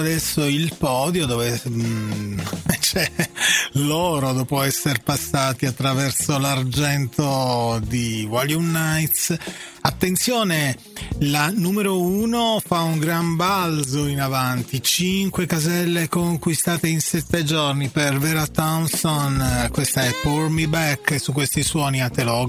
adesso il podio dove c'è l'oro dopo essere passati attraverso l'argento di Volume Nights. Attenzione, la numero 1 fa un gran balzo in avanti, 5 caselle conquistate in 7 giorni per Vera Thompson. Questa è Pour Me Back, e su questi suoni a te lo